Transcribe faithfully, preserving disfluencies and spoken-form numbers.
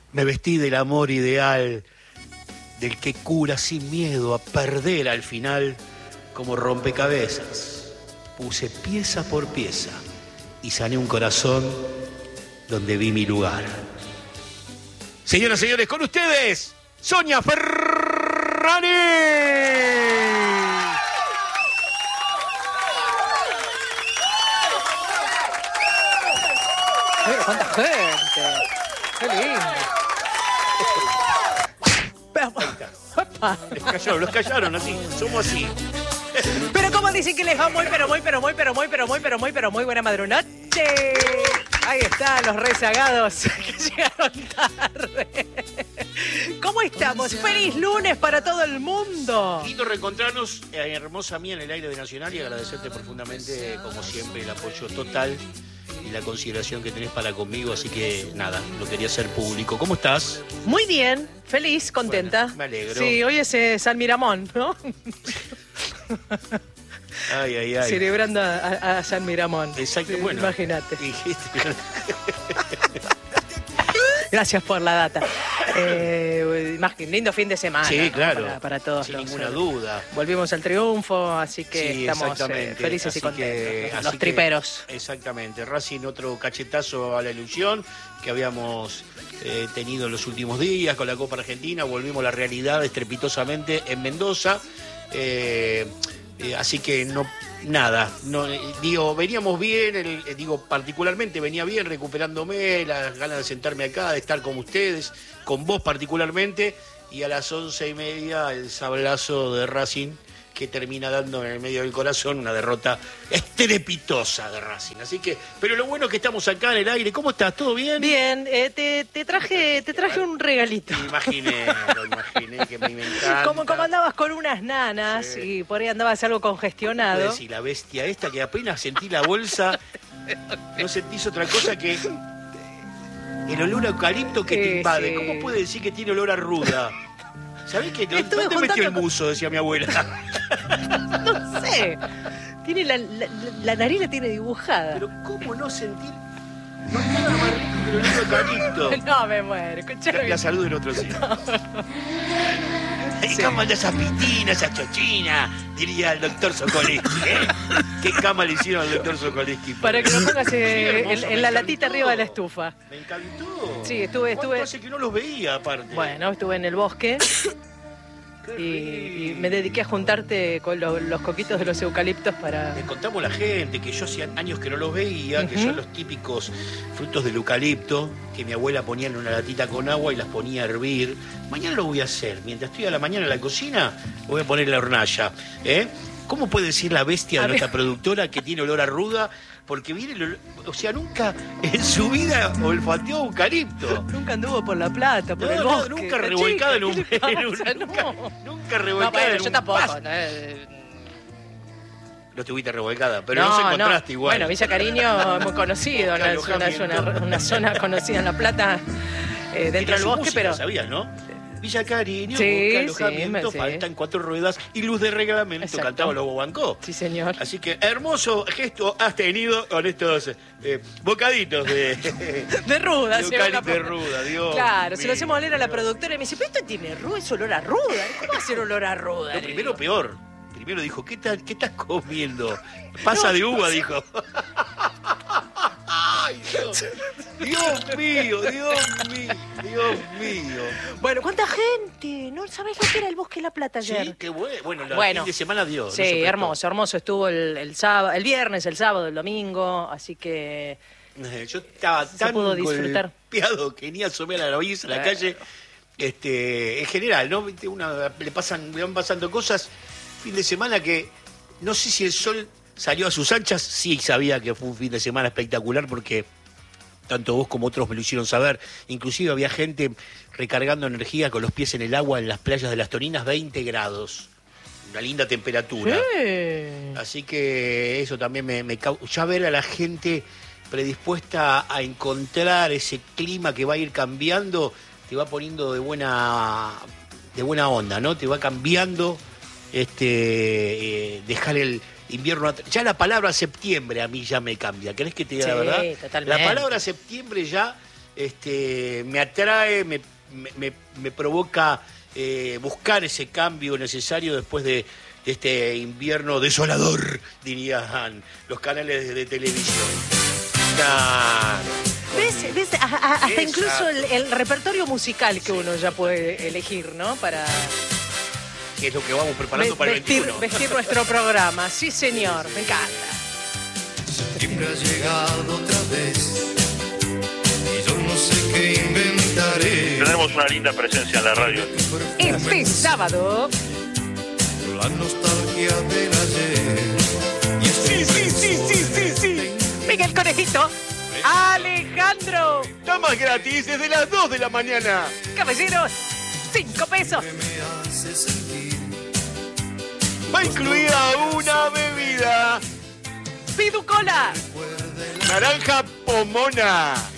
Me vestí del amor ideal, del que cura sin miedo a perder al final como rompecabezas. Puse pieza por pieza y sané un corazón donde vi mi lugar. Señoras y señores, con ustedes, Sonia Ferrari. ¡Cuánta gente! ¡Qué lindo! Los callaron, los callaron así, somos así. Pero como dicen que les va muy, pero muy, pero muy, pero muy, pero muy, pero muy, pero muy buena madrugada. Ahí están los rezagados que llegaron tarde. ¿Cómo estamos? ¡Feliz lunes para todo el mundo! Lindo reencontrarnos, eh, hermosa mía, en el aire de Nacional, y agradecerte profundamente, como siempre, el apoyo total y la consideración que tenés para conmigo, así que nada, lo quería hacer público. ¿Cómo estás? Muy bien, feliz, contenta. Bueno, me alegro. Sí, hoy es eh, San Miramón, ¿no? Ay, ay, ay. Celebrando a, a- a San Miramón. Exacto, Sí, bueno. Imagínate. Dijiste. Gracias por la data. Eh, más que lindo fin de semana. Sí, ¿no? claro. Para, para todos. Sin los, ninguna eh, duda. Volvimos al triunfo, así que Sí, estamos eh, exactamente. felices Así y contentos. que- los así los que- triperos. Exactamente. Racing, otro cachetazo a la ilusión que habíamos eh, tenido en los últimos días con la Copa Argentina. Volvimos a la realidad estrepitosamente en Mendoza. Eh, eh, así que no... Nada, no, eh, digo, veníamos bien, el, eh, digo, particularmente venía bien recuperándome, las ganas de sentarme acá, de estar con ustedes, con vos particularmente, y a las once y media el sablazo de Racing que termina dando en el medio del corazón una derrota estrepitosa de Racing. Así que, pero lo bueno es que estamos acá en el aire. ¿Cómo estás? ¿Todo bien? Bien, eh, te, te traje te traje un regalito. Me imaginé, lo imaginé, que me, me encanta. Como, como andabas con unas nanas Sí. y por ahí andabas algo congestionado. Y la bestia esta que apenas sentí la bolsa, no sentís otra cosa que el olor a eucalipto que te Sí, invade. sí. ¿Cómo puede decir que tiene olor a ruda? ¿Sabés qué? Estuve ¿Dónde metió el juntando- muso? Decía mi abuela. No sé. Tiene la, la, la nariz la tiene dibujada. Pero ¿cómo no sentir? No hay nada más rico que el olor a eucalipto. No me muero, La, escuchame. la salud del otro sí. ¿Qué Sí. cama de esa pitina, esa chochina? Diría el doctor Sokoleski, ¿eh? ¿Qué cama le hicieron al doctor Sokoleski? Para que lo pongas eh, Sí, hermoso, en, me en la encantó. latita arriba de la estufa. Me encantó. Sí, estuve- ¿Cuánto estuve- hace que no los veía, aparte? Bueno, estuve en el bosque Qué y, y rico. me dediqué a juntarte con lo- los coquitos de los eucaliptos para... Le contamos a la gente que yo hacía años que no los veía, que Ujú. son los típicos frutos del eucalipto, que mi abuela ponía en una latita con agua y las ponía a hervir. Mañana lo voy a hacer. Mientras estoy a la mañana en la cocina, voy a poner la hornalla. ¿eh? ¿Cómo puede decir la bestia A de ver. nuestra productora que tiene olor a ruda? Porque viene el olor- o sea, nunca en su vida olfateó eucalipto. Nunca anduvo por La Plata, por No, el no, bosque. nunca La revolcada chica, en un... ¿qué le en un- pasa? nunca, No. nunca No, revolcada bueno, en yo un tampoco. vaso. eh, No estuviste revolcada, pero no, nos encontraste igual. Bueno, Villa Cariño es muy conocido, Busca no es una, es una- alojamiento. una zona conocida en La Plata, eh, dentro Tenía del su bosque, música, pero... ¿sabías, no? Villa Cariño, Sí, busca sí, alojamiento, me- sí. faltan cuatro ruedas y luz de reglamento, Exacto. cantaba Lobo Bancó. Sí, señor. Así que hermoso gesto has tenido con estos eh, bocaditos de, De ruda, de se eucalipto va de la- ruda, Dios Claro, se lo mío, hacemos oler a la Dios. productora y me dice, pero esto tiene ruda, es olor a ruda. ¿Cómo va a ser olor a ruda? No, Le primero digo. peor. Primero dijo, ¿qué, tal- qué estás comiendo? Pasa No, de uva, no sé. dijo. Ay, Dios. Dios mío, Dios mío, Dios mío. Bueno, ¿cuánta gente? No sabés lo que era el Bosque de La Plata ayer. Sí, qué bueno. Bueno, la Bueno. fin de semana dio. no se Sí, prestó. hermoso, hermoso. Estuvo el, el sábado, el viernes, el sábado, el domingo, así que Eh, Yo estaba Se tan pudo disfrutar. golpeado que ni asomé a la nariz a la Claro. calle. Este, en general, ¿no? Viste, Una, le pasan, le van pasando cosas. Fin de semana que no sé si el sol salió a sus anchas. Sí sabía que fue un fin de semana espectacular porque tanto vos como otros me lo hicieron saber. Inclusive había gente recargando energía con los pies en el agua en las playas de Las Toninas, veinte grados. Una linda temperatura. sí. Así que eso también me, me cau- ya ver a la gente predispuesta a encontrar ese clima que va a ir cambiando, te va poniendo de buena de buena onda, ¿no? Te va cambiando, este eh, dejar el invierno atrás. Ya la palabra septiembre a mí ya me cambia. ¿Querés que te diga Sí, la verdad? totalmente. La palabra septiembre ya este, me atrae, me, me, me provoca eh, buscar ese cambio necesario después de, de este invierno desolador, dirían los canales de, de televisión. Claro. ¿Ves? ¿Ves? A, a, hasta Esa. incluso el, el repertorio musical que uno ya puede elegir, ¿no? Para Que es lo que vamos preparando ve- para el vestir, veintiuno. vestir nuestro programa. Sí, señor, me encanta. Septiembre ha llegado otra vez y yo no sé qué inventaré. Tenemos una linda presencia en la radio. Este sábado. La nostalgia del ayer. Y Sí, sí, sí, sí, sí, sí. Miguel Conejito. Alejandro. Damas gratis desde las dos de la mañana. Caballeros. Cinco pesos. me hace sentir. Va incluida una bebida. Pidu Cola. Naranja Pomona.